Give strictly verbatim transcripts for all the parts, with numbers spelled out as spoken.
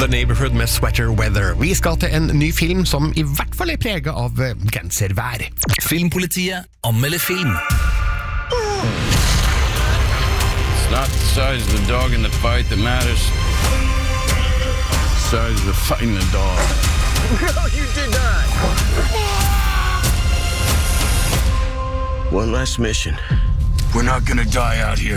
The Neighborhood med Sweater Weather. Vi skal til en ny film som i hvert fall er preget av genservær. Filmpolitiet anmelder film. It's not the size of the dog in the fight that matters. The size of the fight in the dog. No, you did not. One last mission. We're not gonna die out here.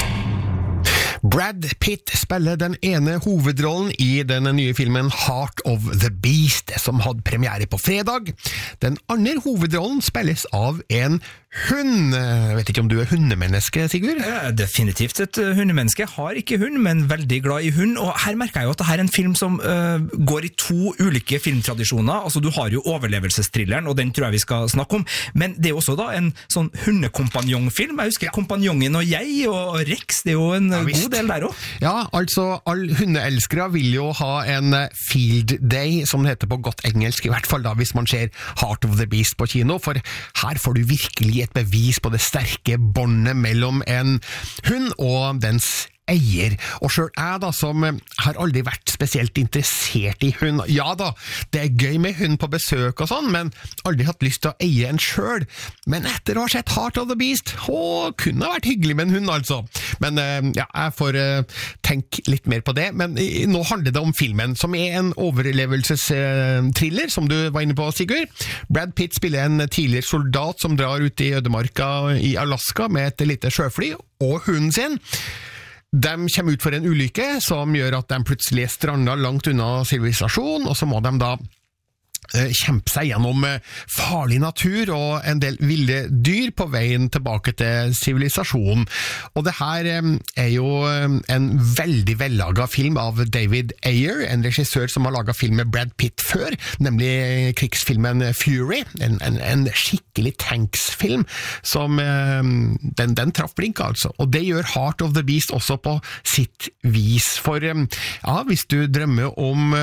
Brad Pitt spiller den ene hovedrollen i den nye filmen Heart of the Beast, som hadde premiere på fredag. Den andre hovedrollen spilles av en hund. Jeg vet ikke om du er hundemenneske, Sigurd? Jeg er definitivt et hundemenneske. Har ikke hund, men veldig glad i hund. Og her merker jeg jo at dette er en film som uh, går i to ulike filmtradisjoner. Altså, du har jo overlevelsestrilleren, og den tror jeg vi skal snakke om. Men det er jo også da en sånn hundekompanjongfilm. Jeg husker ja. Kompanjongen og jeg, og Rex, det er jo en ja, god del der også. Ja, altså, alle hundeelskere vil jo ha en field day, som det heter på godt engelsk, i hvert fall da, hvis man ser Heart of the Beast på kino, for her får du virkelig et bevis på det sterke båndet mellom en hund og dens eier. Og selv jeg da, som har aldri vært spesielt interessert i hund. Ja da, det er gøy med hund på besøk og sånn, men aldri hatt lyst til å eie en selv. Men etter å ha sett Heart of the Beast, å, kunne ha vært hyggelig med en hund altså. Men ja, jeg får uh, tenke litt mer på det. Men uh, nå handler det om filmen, som er en overlevelsestriller, uh, som du var inne på, Sigurd. Brad Pitt spiller en tidligere soldat som drar ut i ødemarka i Alaska med et lite sjøfly, og hunden sin. De kommer ut for en ulykke som gjør at de plutselig er strandet langt unna sivilisasjon, og så må de da kjempe seg gjennom farlig natur og en del ville dyr på veien tilbake til sivilisasjonen. Og det her er jo en veldig vellaget film av David Ayer, en regissør som har laget film med Brad Pitt før, nemlig krigsfilmen Fury, en, en, en skikkelig tanksfilm som den, den traff blink altså. Og det gjør Heart of the Beast også på sitt vis. For ja, hvis du drømmer om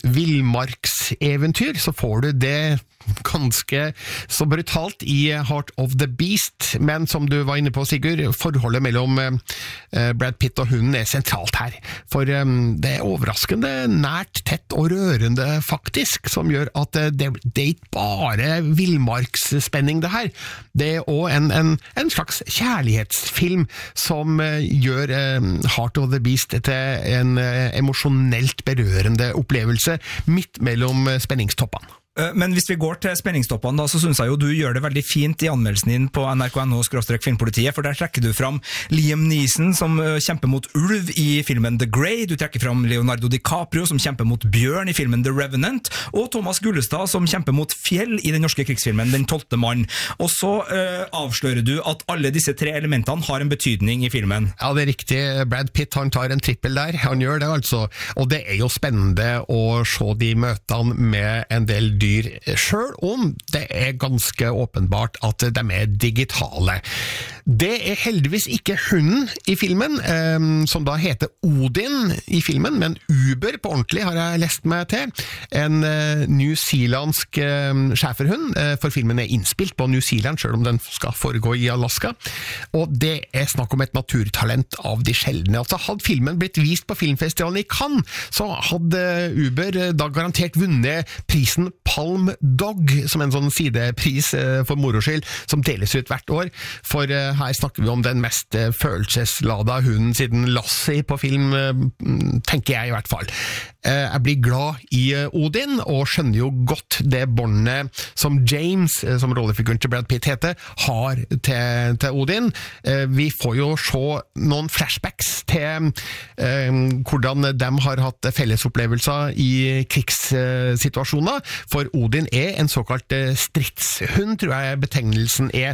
villmarkseventyr, så får du det ganske så brutalt i Heart of the Beast, men som du var inne på, Sigurd, forholdet mellom eh, Brad Pitt og hunden er sentralt her, for eh, det er overraskende nært, tett og rørende faktisk, som gjør at eh, det, det er ikke bare villmarksspenning det her, det er også en, en, en slags kjærlighetsfilm som eh, gjør eh, Heart of the Beast til en eh, emosjonelt berørende opplevelse midt mellom eh, spenningstoppene. Men hvis vi går til spenningstoppene da, så synes jeg jo du gjør det veldig fint i anmeldelsen din på N R K N O skråstrek filmpolitiet, for der trekker du fram Liam Neeson som kjemper mot ulv i filmen The Grey, du trekker fram Leonardo DiCaprio som kjemper mot bjørn i filmen The Revenant, og Thomas Gullestad som kjemper mot fjell i den norske krigsfilmen Den tolvte mann. Og så øh, avslører du at alle disse tre elementene har en betydning i filmen. Ja, det er riktig. Brad Pitt, han tar en trippel der, han gjør det altså, og det er jo spennende å se de møtene med en del dyr, selv om det er ganske åpenbart at de er digitale. Det er heldigvis ikke hunden i filmen, eh, som da heter Odin i filmen, men Uber på ordentlig har jeg lest meg til. En eh, newzealandsk eh, schæferhund, eh, for filmen er innspilt på New Zealand, selv om den skal foregå i Alaska. Og det er snakk om et naturtalent av de sjeldne. Altså, hadde filmen blitt vist på filmfestivalen i Cannes, så hadde Uber da garantert vunnet prisen Palm Dog, som en sånn sidepris for moroskyld, som deles ut hvert år. For her snakker vi om den mest følelseslada hunden siden Lassie på film, tenker jeg i hvert fall. Jeg blir glad i Odin, og skjønner jo godt det båndet som James, som rollefiguren til Brad Pitt heter, har til, til Odin. Vi får jo se noen flashbacks til eh, hvordan de har hatt fellesopplevelser i krigssituasjoner, for Odin er en såkalt stridshund, tror jeg betegnelsen er,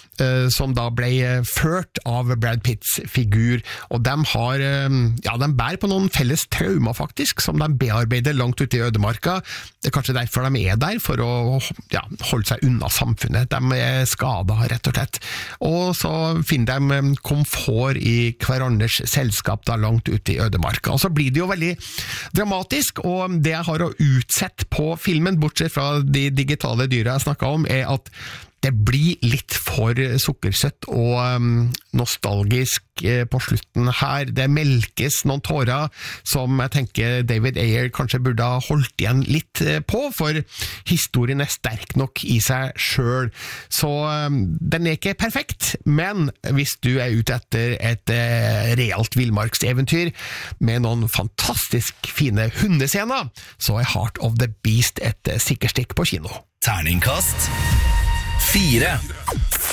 som da ble ført av Brad Pitts figur, og de har, ja, de bærer på noen felles traumer faktisk, som de bearbeider langt ute i ødemarka. Det er kanskje derfor de er der, for å ja, holde seg unna samfunnet. De er skadet, rett og slett. Og så finner de komfort i hverandres selskap da langt ute i ødemarka. Og så blir det jo veldig dramatisk, og det jeg har å utsette på filmen, bortsett fra de digitale dyra jeg snakket om, er at det blir litt for sukkersøtt og um, nostalgisk eh, på slutten her. Det melkes noen tårer som jeg tenker David Ayer kanskje burde ha holdt igjen litt eh, på, for historien er sterk nok i seg selv. Så um, den er ikke perfekt, men hvis du er ute etter et eh, realt villmarkseventyr med noen fantastisk fine hundescener, så er Heart of the Beast et eh, sikkerstikk på kino. Terningkast fire.